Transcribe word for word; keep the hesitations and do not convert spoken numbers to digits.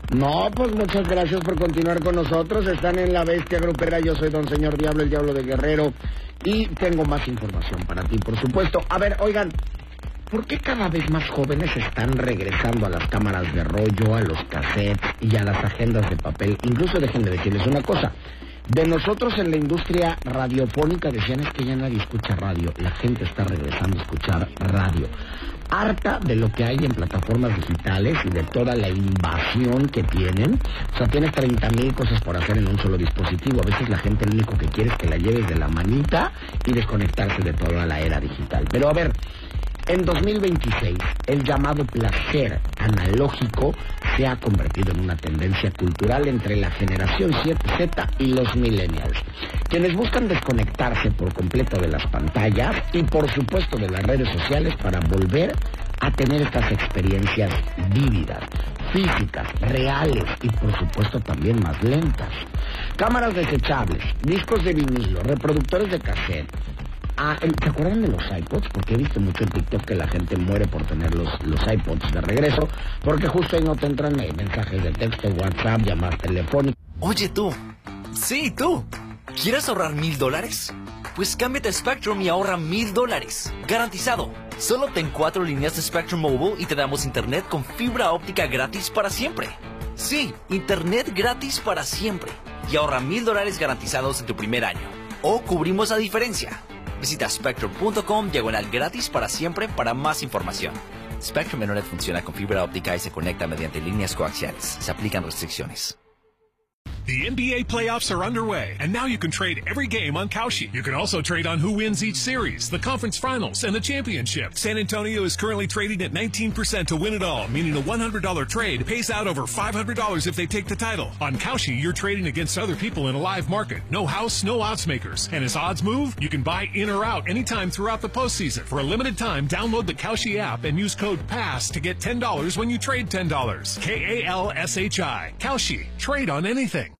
No, pues muchas gracias por continuar con nosotros. Están en La Bestia Grupera. Yo soy Don Señor Diablo, el Diablo de Guerrero. Y tengo más información para ti, por supuesto. A ver, oigan, ¿por qué cada vez más jóvenes están regresando a las cámaras de rollo, a los cassettes y a las agendas de papel? Incluso dejen de decirles una cosa. De nosotros en la industria radiofónica decían es que ya nadie escucha radio. La gente está regresando a escuchar radio. Harta de lo que hay en plataformas digitales y de toda la invasión que tienen. O sea, tienes treinta mil cosas por hacer en un solo dispositivo. A veces la gente lo único que quiere es que la lleves de la manita y desconectarse de toda la era digital. Pero a ver, en dos mil veintiséis, el llamado placer analógico se ha convertido en una tendencia cultural entre la generación Z y los millennials, quienes buscan desconectarse por completo de las pantallas y por supuesto de las redes sociales para volver a tener estas experiencias vívidas, físicas, reales y por supuesto también más lentas. Cámaras desechables, discos de vinilo, reproductores de cassette. Ah, ¿se acuerdan de los iPods? Porque he visto mucho en TikTok que la gente muere por tener los, los iPods de regreso, porque justo ahí no te entran mensajes de texto, WhatsApp, llamadas telefónicas. Oye tú, sí tú, ¿quieres ahorrar mil dólares? Pues cámbiate a Spectrum y ahorra mil dólares, garantizado. Solo ten cuatro líneas de Spectrum Mobile y te damos internet con fibra óptica gratis para siempre. Sí, internet gratis para siempre. Y ahorra mil dólares garantizados en tu primer año. O cubrimos la diferencia. Visita spectrum punto com diagonal gratis para siempre para más información. Spectrum Internet funciona con fibra óptica y se conecta mediante líneas coaxiales. Se aplican restricciones. The N B A playoffs are underway, and now you can trade every game on Kalshi. You can also trade on who wins each series, the conference finals, and the championship. San Antonio is currently trading at nineteen percent to win it all, meaning a one hundred dollars trade pays out over five hundred dollars if they take the title. On Kalshi, you're trading against other people in a live market. No house, no odds makers. And as odds move, you can buy in or out anytime throughout the postseason. For a limited time, download the Kalshi app and use code PASS to get ten dollars when you trade ten dollars. K A L S H I. Kalshi. Trade on anything.